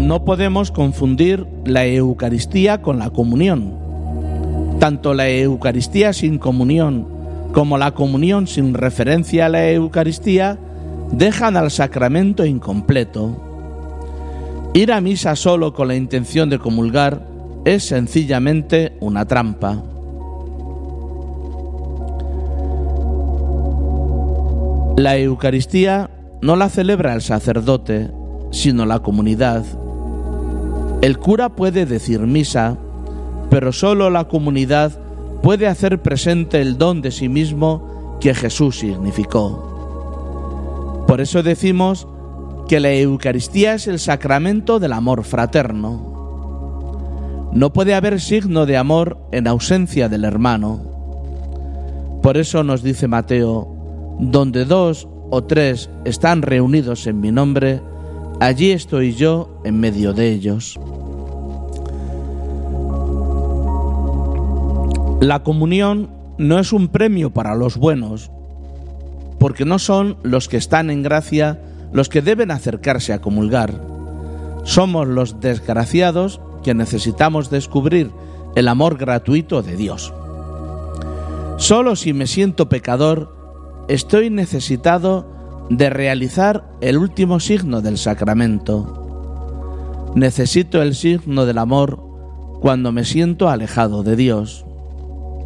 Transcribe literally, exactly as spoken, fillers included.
No podemos confundir la Eucaristía con la comunión. Tanto la Eucaristía sin comunión como la comunión sin referencia a la Eucaristía dejan al sacramento incompleto. Ir a misa solo con la intención de comulgar es sencillamente una trampa. La Eucaristía no la celebra el sacerdote, sino la comunidad. El cura puede decir misa, pero solo la comunidad puede hacer presente el don de sí mismo que Jesús significó. Por eso decimos que la Eucaristía es el sacramento del amor fraterno. No puede haber signo de amor en ausencia del hermano. Por eso nos dice Mateo: donde dos o tres están reunidos en mi nombre, allí estoy yo en medio de ellos. La comunión no es un premio para los buenos, porque no son los que están en gracia los que deben acercarse a comulgar. Somos los desgraciados que necesitamos descubrir el amor gratuito de Dios. Solo si me siento pecador, estoy necesitado de realizar el último signo del sacramento. Necesito el signo del amor cuando me siento alejado de Dios.